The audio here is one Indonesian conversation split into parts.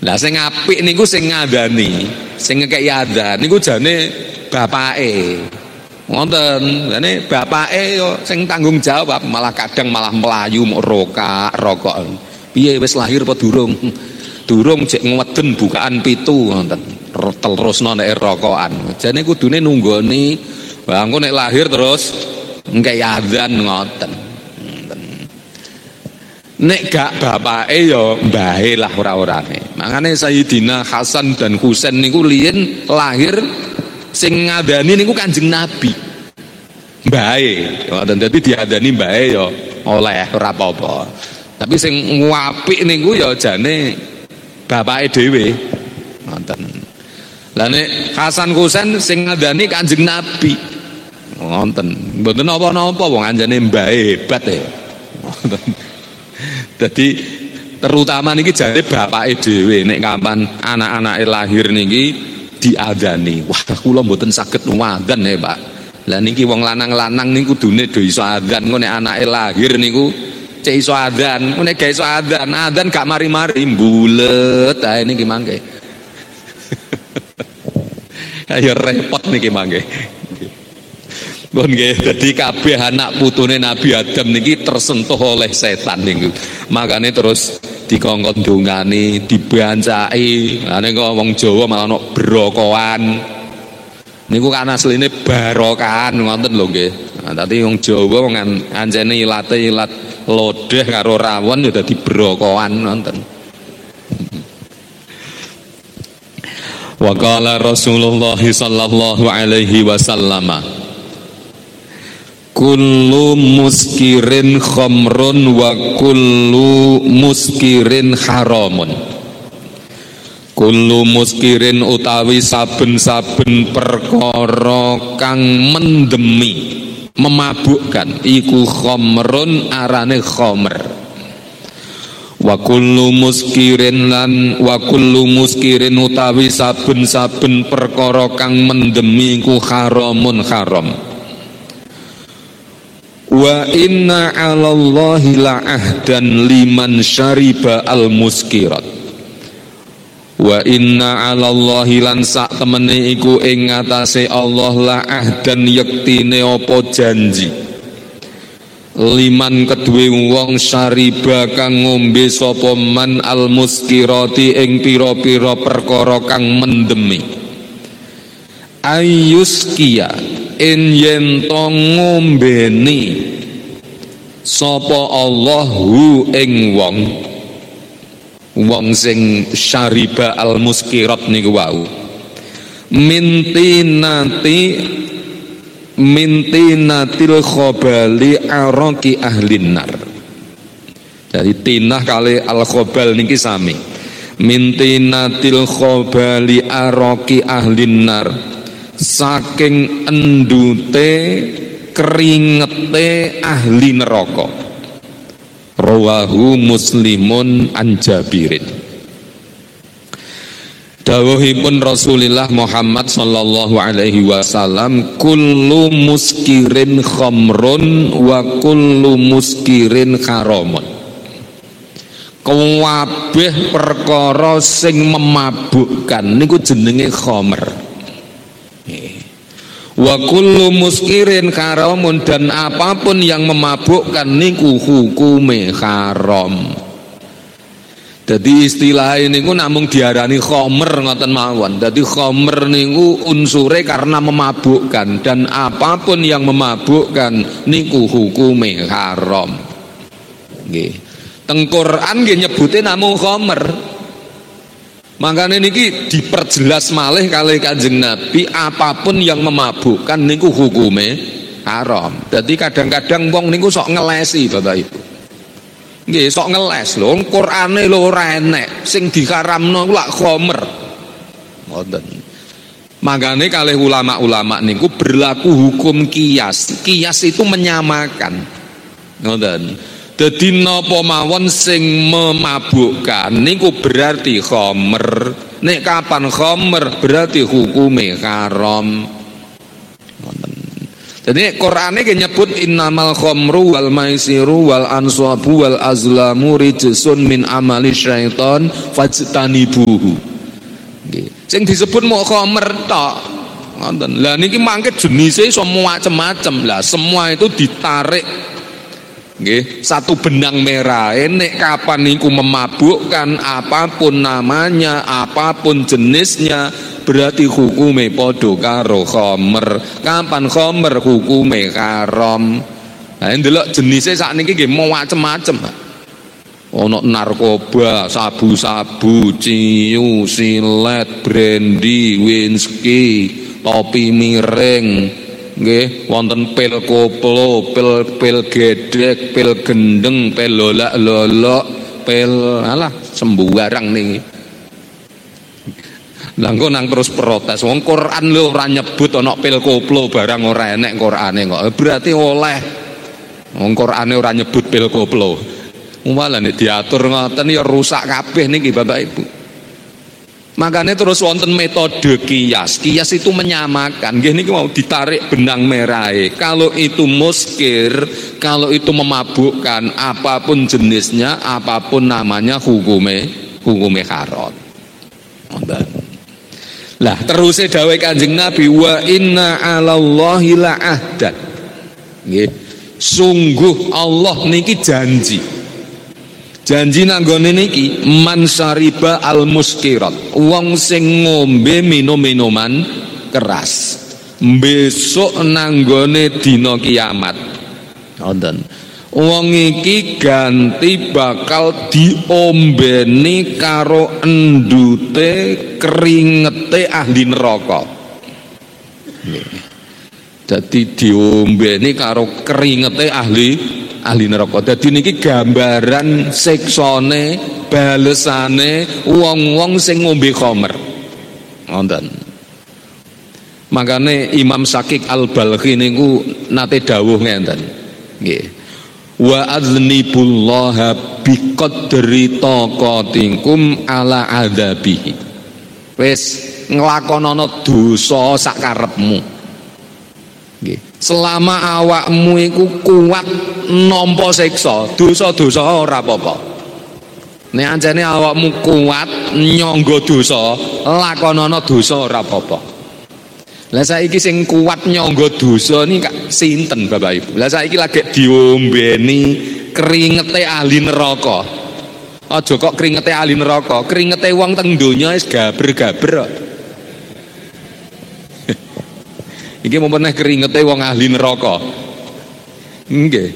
Lah sing apik niku sing ngandani, sing ngekeki adzan niku jane bapake. Ngoten, jane bapake yo sing tanggung jawab, malah kadang malah melayu mau rokok. Piye wis lahir apa durung? Durung cek ngweden bukaan 7 ngoten. Terusno nek rokokan. Jane kudune nunggoni, wah engko nek lahir terus ngekeki adzan ngoten. Nek gak bapake ya mbahe lah ora-orane. Makane Sayyidina Hasan dan Husain niku liyen lahir sing ngadani niku Kanjeng Nabi. Mbahe, ngoten dadi diadani mbahe ya oleh ora apa-apa. Tapi sing apik niku ya jane bapake dhewe. Ngoten. Lah nek Hasan Husain sing ngadani Kanjeng Nabi. Ngoten. Mboten napa-napa wong anjane mbahe hebat ya. Ngoten. Jadi terutama niki jare bapake dhewe nek kapan anak-anake lahir niki diadani. Wah, kula mboten saged nuwadzan ya, Pak. Lah niki wong lanang-lanang niku kudune do iso adzan, nek anake lahir niku cek iso adzan, nek gak iso adzan gak mari-mari mbulet ae niki mangke. Ayo repot niki mangke. Pun nggih, dadi kabeh anak putune Nabi Adam niki tersentuh oleh setan niku. Makane terus dikongkon dongani, dibancaki. Lah nek wong Jawa malah ono brokokan. Niku kan asline barokan ngoten lho nggih. Nah, dadi wong Jawa wong anjene ilate ilat lodeh karo rawon ya dadi brokokan ngoten. Wa qala Rasulullah sallallahu alaihi wasallam kullu muskirin khamrun wa kullu muskirin haramun. Kullu muskirin utawi saben-saben perkara kang mendemi memabukkan iku khamrun arane khamr. Wa kullu muskirin lan wa kullu muskirin utawi saben-saben perkara kang mendemi iku haramun haram. Wa inna 'alallahi la'ahdan liman syariba al-muskirat. Wa inna 'alallahi lan sak temene iku ing ngatasé Allah la'ahdan yektine apa janji. Liman kedue wong syariba kang ngombe sapa man al-muskirati ing pira-pira perkara kang mendemi. Ayyuskia in yento ngombeni sapa Allahu ing wong sing syariba al muskirat niku wau mintinatil khobali araki ahlin nar. Jadi tinah kali al khobal niki sami mintinatil khobali araki ahlin nar, saking endute keringete ahli neraka. Rawahu Muslimun an Jabirin. Dawuhipun Rasulullah Muhammad sallallahu alaihi wasallam, kullu muskirin khamrun wa kullu muskirin haramun. Kabeh perkara sing memabukkan niku jenenge khamr. Wa kullu muskirin haramun, dan apapun yang memabukkan niku hukume haram. Jadi istilah ini niku namung diarani khamr ngoten mawon. Jadi khamr niku unsure karena memabukkan, dan apapun yang memabukkan niku hukume haram. Nggih. Teng Quran nggih nyebute namung khamr. Makanya niki diperjelas malih kali Kanjeng Nabi, apapun yang memabukkan niku hukume haram. Jadi kadang-kadang wong niku sok ngelesi Bapak Ibu. Nggih, sok ngeles lho, Qur'ane lho ora enek sing diharamno lak khamr. Ngoten. Makanya kali ulama-ulama niku berlaku hukum kias. Kias itu menyamakan. Ngoten. Dadi napa mawon sing memabukkan niku berarti khamr. Nek kapan khamr berarti hukume haram. Jadi Qur'ane nyebut innamal khamru wal maisiru wal ansabu wal azlamu rijsun min amali syaiton fajtanibuhu. Nggih. Sing disebut mau khamr tok. Ngoten. Lah niki mangke jenise semua macam-macam. Lah semua itu ditarik nggih, satu benang merah. Nek kapan niku memabukkan, apapun namanya, apapun jenisnya, berarti hukume padha karo khamr. Kapan khamr hukume haram. Nah ndelok jenise sakniki nggih macem-macem. Ono narkoba, sabu-sabu, ciu, silet, brandy, whisky, topi miring, nggih, wonten pil koplo, pil gedhek, pil gendeng, pil lolak-lolok, pil alah sembarang niki. Lah engko nang terus protes. Wong Quran lho ora nyebut ana pil koplo barang ora enek Qur'ane kok. Berarti oleh. Wong Qur'ane ora nyebut pil koplo. Malah nek diatur ngoten ya rusak kabeh niki Bapak Ibu. Makanya terus wonten metode kias. Kias itu menyamakan. Nggih niki mau ditarik benang merah. Kalau itu muskir, kalau itu memabukkan, apapun jenisnya, apapun namanya hukume haram. Lah terus dawuh Kanjeng Nabi wa inna 'alallahi la'ahdan. Nggih. Sungguh Allah niki janji. Janji nanggone niki man syariba al muskirat, wong sing ngombe minum-minuman keras besok nanggone dina kiamat. Wonten. Wong iki ganti bakal diombeni karo endute keringete ahli neraka. Jadi diombeni karo keringete ahli neraka. Dadi niki gambaran siksane, balesane wong-wong sing ngombe khamr. Ngoten. Makane Imam Syakik Al-Balkhi niku nate dawuh ngenten. Nggih. Wa adnibullaha biqadri taqatikum ala adzabihi. Wis nglakonana dosa sak karepmu. Nggih. Selama awakmu iku kuat nampa siksa, dosa-dosa ora apa-apa. Nek ancene awakmu kuat nyangga dosa, lakonana dosa ora apa-apa. Lah saiki sing kuat nyangga dosa niki sinten Bapak Ibu? Lah saiki lagi diombeni keringete ahli neraka. Aja kok keringete ahli neraka, keringete wong teng donya wis gaber-gaber. Iki mumpune keringete wong ahli neraka. Nggih.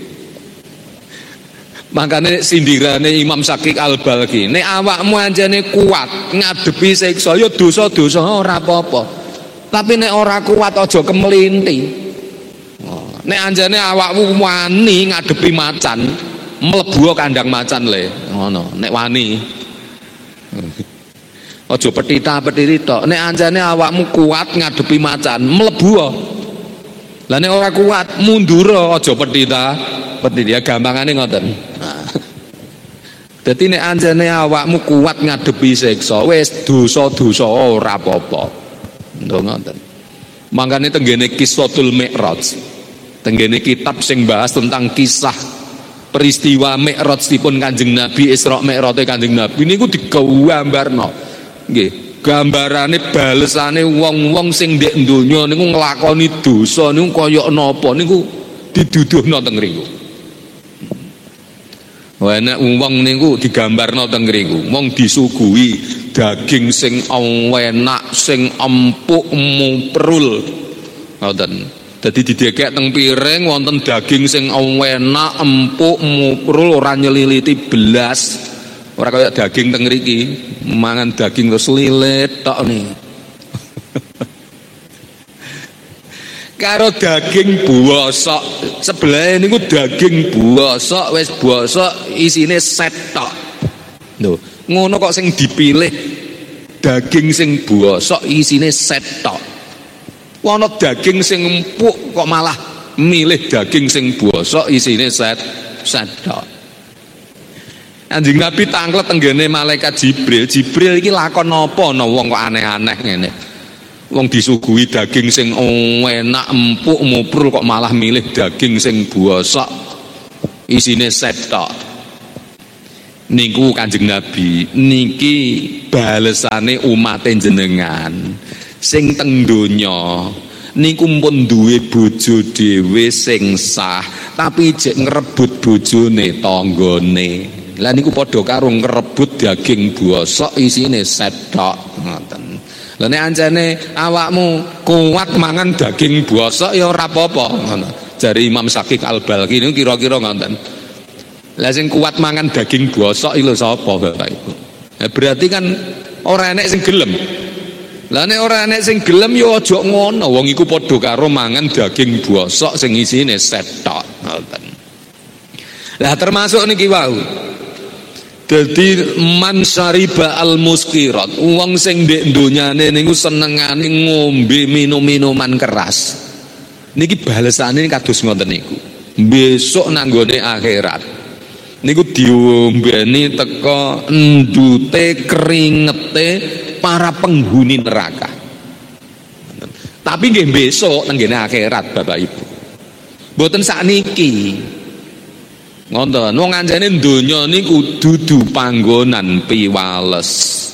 Makane sindirane Imam Syakik Al-Balkhi, nek awakmu anjene kuat ngadepi siksa ya dosa-dosa ora apa-apa. Tapi nek ora kuat aja kemlinti. Nek anjene awakmu wani ngadepi macan, mlebu kandang macan le. Ngono, nek wani. Aja petita-petiti tok. Nek anjane awakmu kuat ngadepi macan, mlebu. Lah nek ora kuat mundur aja petita-petiti. Ya gampangane ngoten. Dadi nek anjane awakmu kuat ngadepi siksa, wis dosa-dosa ora apa-apa. Ngoten. Mangkane tenggene Qissatul Mi'raj. Tenggene kitab sing bahas tentang kisah peristiwa Mi'rajipun Kanjeng Nabi, Isra Mi'raje Kanjeng Nabi niku digambarno. Nggih, gambarane balesane wong-wong sing ndek donya niku nglakoni dosa niku kaya napa niku diduduhna teng ngriku. Wah nek wong niku digambarno teng ngriku, wong disuguhi daging sing enak, sing empuk muprul. Ngoten. Dadi didekek teng piring wonten daging sing enak, empuk muprul ora nyeliliti belas. Ora kaya daging teng mriki, mangan daging terus lilit tok nih. Karo daging bosok, sebelah niku daging bosok, wis bosok isine set tok. Lho, ngono kok sing dipilih daging sing bosok isine set tok. Ana daging sing empuk kok malah milih daging sing bosok isine set tok. Anjing Nabi tanglet tenggene malaikat Jibril. Jibril iki lakon apa ana wong kok aneh-aneh ngene. Wong disuguhi daging sing enak empuk muprul kok malah milih daging sing buosok isine setok. Niku Kanjeng Nabi niki balesane umate jenengan sing teng donya niku pun duwe bojo dhewe sing sah tapi jek ngrebut bojone tanggane. Lah niku padha karo ngrebut daging buosok isine setok ngoten. Lah nek ancene awakmu kuat mangan daging buosok ya ora apa-apa ngono. Jare Imam Syafi'i Al-Balkhi niku kira-kira ngoten. Lah sing kuat mangan daging buosok iki lho sapa Bapak Ibu? Ya berarti kan ora enek sing gelem. Lah nek ora enek sing gelem ya aja ngono. Wong iku padha karo mangan daging buosok sing isine setok ngoten. Lah termasuk niki wau. Dadi man syariba al muskirat, wong sing ndek donyane niku senengane ngombe minum-minuman keras. Niki balesane kados ngoten niku. Besok nanggone akhirat. Niku diombeni teka endute keringete para penghuni neraka. Tapi nggih besok nanggone akhirat Bapak Ibu. Mboten sakniki. Ngoten, wong anjene donya niku dudu panggonan piwales.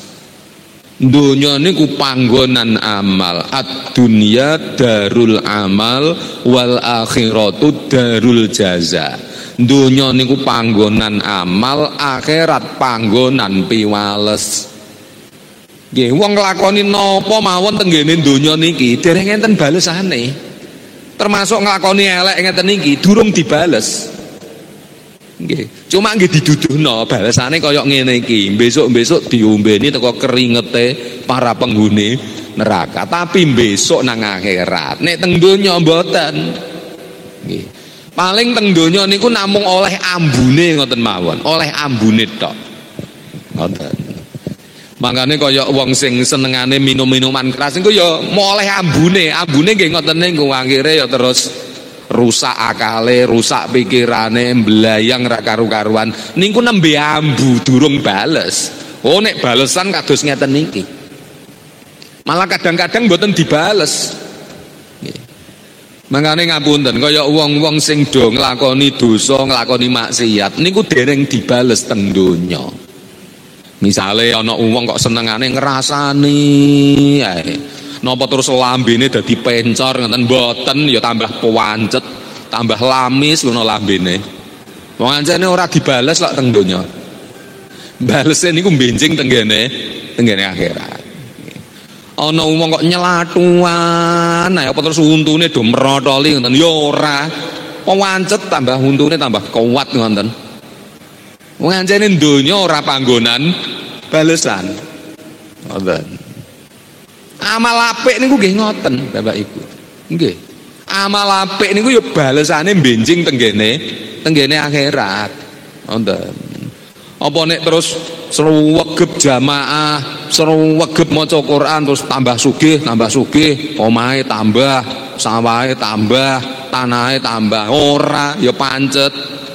Donya niku panggonan amal. Ad-dunya darul amal wal akhiratu darul jaza. Donya niku panggonan amal, akhirat panggonan piwales. Nggih, wong nglakoni napa mawon teng ngene donya niki dereng enten balesane. Termasuk nglakoni elek ngeten niki durung dibales. Nggih, cuma nggih diduduhno balesane kaya ngene iki. Besok-besok diombeni teko keringete para penghuni neraka. Tapi besok nang akhirat. Nek teng donya mboten. Nggih. Paling teng donya niku namung oleh ambune ngoten mawon, oleh ambune tok. Ngoten. Mangkane kaya wong sing senengane minum-minuman keras niku ya mau oleh ambune. Ambune nggih ngoten niku akhire ya terus rusak akale, rusak pikirane, mblayang ra karu-karuan. Niku nembe ambu durung bales. Oh nek balesan kados ngeten niki. Malah kadang-kadang mboten dibales. Nggih. Mangane ngapunten kaya wong-wong sing do nglakoni dosa, nglakoni maksiat niku dereng dibales teng donya. Misale ana wong kok senengane ngrasani ae. Napa terus lambene dadi pencor ngoten mboten ya tambah pawancet, tambah lamis ngono lambene. Wong ancene ora dibales kok teng donya. Balese niku benjing tenggene akhirat. Ana wong kok nyelatuan, apa terus untune do merotoli ngoten ya ora. Pawancet tambah untune tambah kuat ngoten. Wong ancene donya ora panggonan balesan. Ngoten. Amal apik niku nggih ngoten Bapak Ibu. Nggih. Amal apik niku ya balesane benjing tenggene akhirat. Ngoten. Apa nek terus sruwegep jamaah, sruwegep maca Quran terus tambah sugih, omahe tambah, sawahe tambah, tanahe tambah. Ora ya pancet.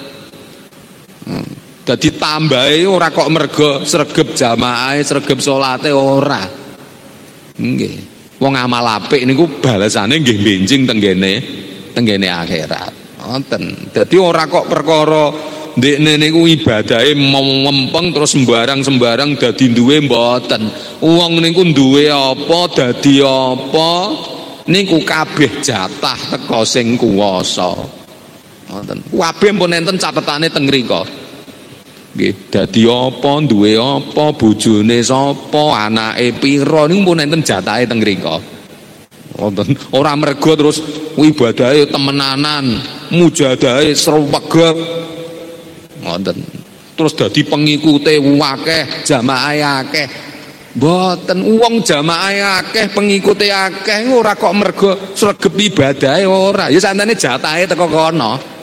Dadi tambahe ora kok mergo sregep jamaahe, sregep salate ora. Nggih. Wong amal apik niku balesane nggih benjing tenggene akhirat. Ngoten. Dadi ora kok perkara ndekne niku ibadahe mempeng terus sembarang dadi duwe mboten. Wong niku duwe apa dadi apa niku kabeh jatah teka sing kuwasa. Ngoten. Kabeh pun enten catetane teng mriku. Nggih, dadi apa, duwe apa, bojone sapa, anake pira niku pun enten jatahe teng mriku. Wonten ora mergo terus ibadahe temenanan, mujadahe srewegep. Ngoten. Terus dadi pengikute akeh, jamaahe akeh. Mboten wong jamaahe akeh, pengikute akeh ora kok mergo sregep ibadahe ora. Ya santene jatahe teko kono.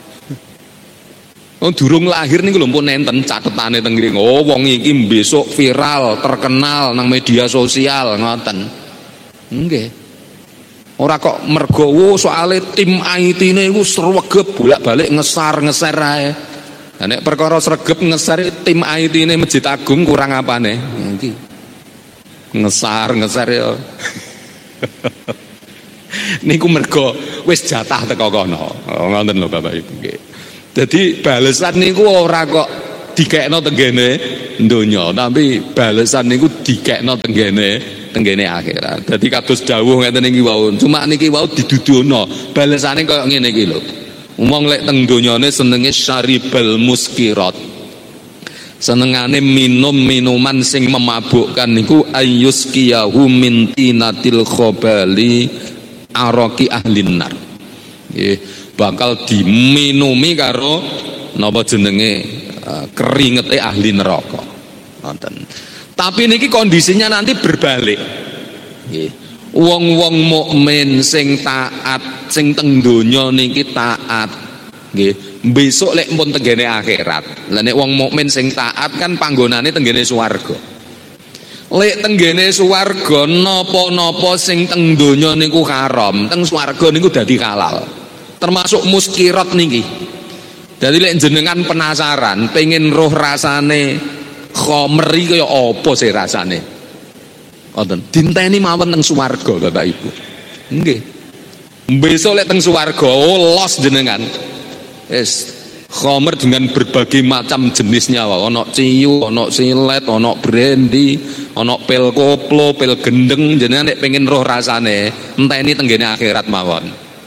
Durung lahir niku lho pun enten catetane teng ngriku. Oh wong iki besok viral, terkenal nang media sosial ngoten. Nggih. Ora kok mergo soale tim IT-ne iku sregep bolak-balik ngeser ae. Lah nek perkara sregep ngeser tim IT-ne Masjid Agung kurang apane? Iki. Ngeser ya. Niku mergo wis jatah teko kono. Ngoten lho Bapak Ibu nggih. Dadi balesan niku ora kok dikekno tenggene donya, tapi balesan niku dikekno tenggene akhirat. Dadi kados dawuh ngeten iki wau, cuma niki wau didudono. Balesane koyo ngene iki lho. Wong lek teng donyane senenge syaribal muskirat. Senengane minum minuman sing memabukkan niku ayyuskiyahu min tinatil khobali araki ahlin nar. Nggih, bakal diminumi karo napa jenenge keringete ahli neraka. Ngoten. Tapi niki kondisinya nanti berbalik. Nggih. Wong-wong mukmin sing taat, sing teng donya niki taat. Nggih. Besok lek pun tenggene akhirat. Lah nek wong mukmin sing taat kan panggonane tenggene swarga. Lek tenggene swarga napa-napa sing teng donya niku haram, teng swarga niku dadi halal. Termasuk muskirat niki. Dadi lek jenengan penasaran, pengen roh rasane khamr iki kaya apa sih rasane? Ngoten. Dinteni mawon teng swarga Bapak Ibu. Nggih. Besok lek teng swarga los jenengan. Khamr dengan berbagai macam jenisnya, ono ciyu, ono silet, ono brandy, ono pil koplo, pil gendeng. Jenengan nek pengen roh rasane enteni tenggene akhirat mawon.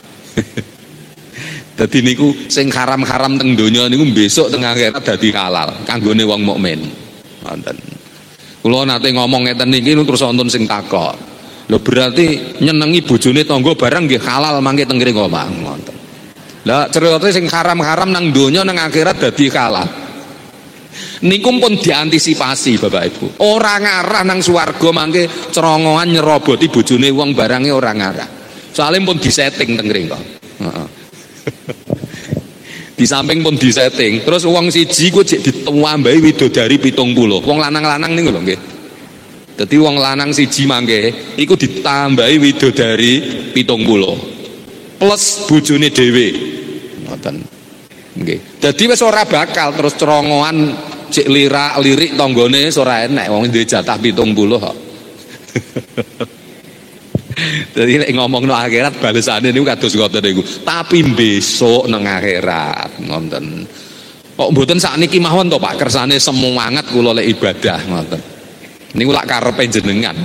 Dadi niku sing haram-haram teng donya niku besok teng akhirat dadi halal kanggone wong mukmin. Wonten. Kula nate ngomong ngeten niki terus wonten sing takok. Lho berarti nyenengi bojone tangga barang nggih halal mangke teng ngriku omah. Ngoten. Lah cerita sing haram-haram nang donya nang akhirat dadi halal. Niku pun diantisipasi Bapak Ibu. Ora ngarah nang swarga mangke cerongoan nyeroboti bojone wong barange ora ngarah. Soale pun disetting teng ngriku. Heeh. Di samping pun disetting. Terus wong siji ku jek ditambahi widodari 70. Wong lanang-lanang niku lho nggih. Dadi wong lanang siji mangke iku ditambahi widodari 70. Plus bojone dhewe. Ngoten. Nggih. Dadi wis ora bakal terus cerongoan cek lirik tanggane ora enek wong duwe jatah 70 kok. Dadi nek ngomongno akhirat balesane niku kados ngoten niku. Tapi besok nang akhirat ngoten. Kok mboten sakniki mawon to Pak kersane semangat kula lek ibadah ngoten. Niku lak karepe jenengan.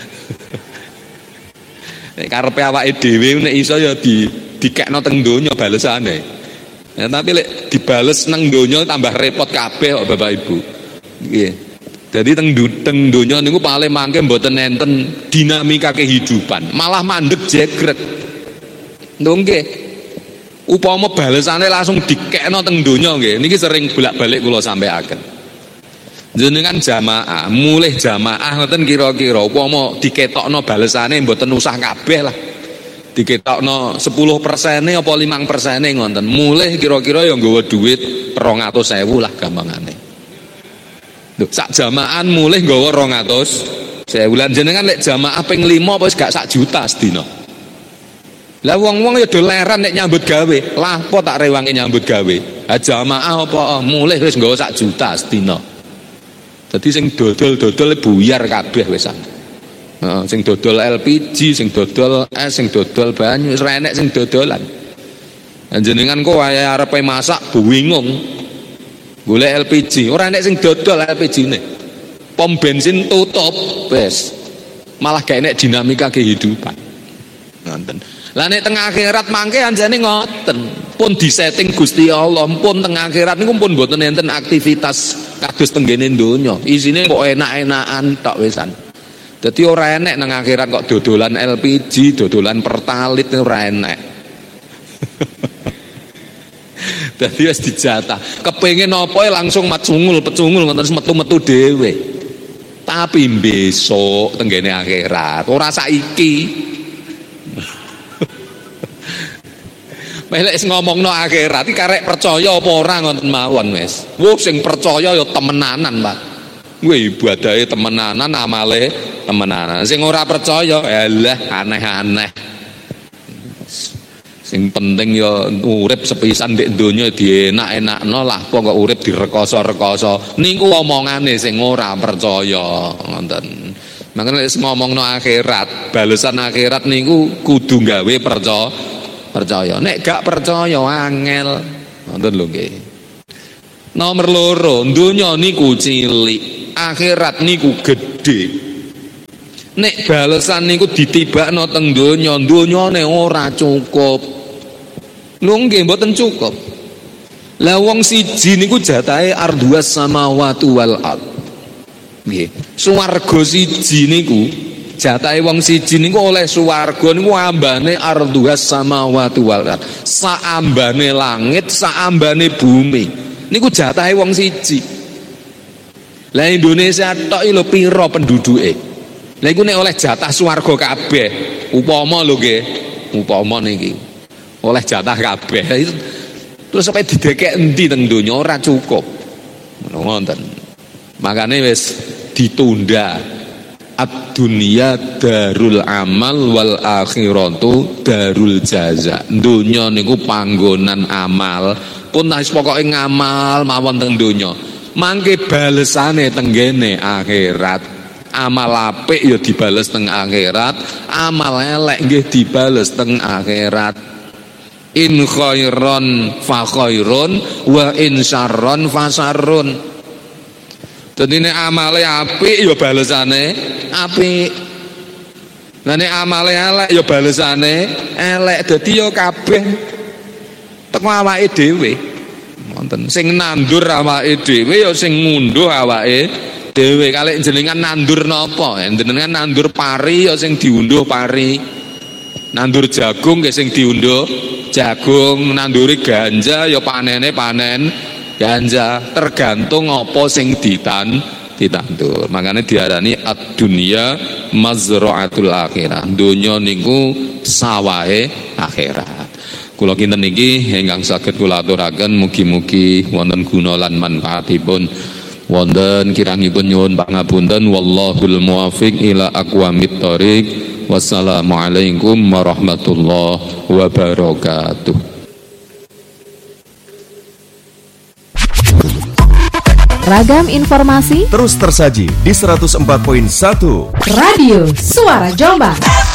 Nek karepe awake dhewe nek iso ya dikekno teng donya balesane. Ya, tapi lek dibales nang donya tambah repot kabeh kok Bapak Ibu. Nggih. Jadi teng donya niku paling mangke mboten enten dinamika kehidupan, malah mandeg jegret. Nggih. Upama balesane langsung dikekno teng donya nggih. Niki sering bolak-balik kula sampeaken. Jenengan jamaah, mulih jamaah ngoten kira-kira upama diketokno balesane mboten usah kabeh lah. Diketokno 10%-e apa 5%-e ngoten. Mulih kira-kira ya nggawa dhuwit 200.000 lah gampangane. Lho, sak jamaahan mulih nggawa 200.000. Lan jenengan lek jamaah ping 5 apa wis gak 1 juta sedina. Lah wong-wong ya do leran nek nyambut gawe. Lah apa tak rewangi nyambut gawe? Ha jamaah apa mulih wis nggawa 1 juta sedina. Jadi sing dodol-dodol buyar kabeh wisan. Sing dodol LPG, sing dodol es, sing dodol banyu, wis enek sing dodolan. Jenengan kok wae arepe masak bingung. Golek LPG, ora enek sing dodol LPG-ne. Pom bensin tutup, wis. Malah gak enek dinamika kehidupan. Ngoten. Lah nek teng akhirat mangke anjane ngoten. Pun disetting Gusti Allah, pun teng akhirat niku pun mboten enten aktivitas kados tenggene donya. Isine kok enak-enakan tok wisan. Dadi ora enek nang akhirat kok dodolan LPG, dodolan pertalit ora enek. Dadi wis dijatah. Kepengin apa langsung pecungul ngoten metu-metu dhewe. Tapi besok tenggene akhirat, ora saiki. Melek ngomongno akhirat iki karek percaya apa ora ngoten mawon wis. Wong sing percaya ya temenanan, Pak. Kuwi ibadahe temenanan, amale temenanan. Sing ora percaya alah aneh-aneh. Sing penting ya urip sepisan ndek donya dienak-enakno lah kok urip direkasa-rekasa. Niku omongane sing ora percaya ngoten. Makanya wis ngomongno akhirat, balesan akhirat niku kudu gawe percaya. Nek gak percaya angel. Ngoten lho nggih. Nomor loro, donya niku cilik, akhirat niku gedhe. Nek balesan niku ditibakno teng donya, donyane ora cukup. Lho nggih mboten cukup. Lah wong siji niku jatahe arduas samawati wal ard. Nggih. Swarga siji niku jatahe wong siji niku oleh swarga niku ambane arduas samawati wal ard. Saambane langit, saambane bumi. Niku jatahe wong siji. Lah Indonesia tok iki lho pira penduduke? Lah iku nek oleh jatah swarga kabeh, upama lho nggih, upama niki. Oleh jatah kabeh. Terus sampai didekek endi teng donya ora cukup. Ngoten. Makane wis ditunda. Ad-dunya darul amal wal akhiratu darul jaza. Donya niku panggonan amal. Pun wis pokoke ngamal mawon teng donya. Mangke balesane teng ngene akhirat. Amal apik ya dibales teng akhirat, amal elek nggih dibales teng akhirat. In khairon fa khairun wa in syarron fa syarrun. Dadi nek amale apik ya balesane apik. Lah nek amale elek ya balesane elek. Dadi ya kabeh teko awake dhewe. Wonten sing nandur awake dhewe ya sing ngunduh awake dewe. Kalih jenengan nandur napa? Jenengan nandur pari ya sing diunduh pari. Nandur jagung ya sing diunduh jagung. Nanduri ganja ya panene panen ganja. Tergantung apa sing ditandur. Makanya diarani ad-dunya mazra'atul akhirah. Donya niku sawahe akhirat. Kula kinten niki ingkang saged kula aturaken mugi-mugi wonten guna lan manfaatipun. Wonten kirangipun nyuwun pangapunten wallahul muwaffiq ila aqwamit thoriq. Wassalamualaikum warahmatullahi wabarakatuh. Ragam informasi terus tersaji di 104.1 Radio Suara Jombang.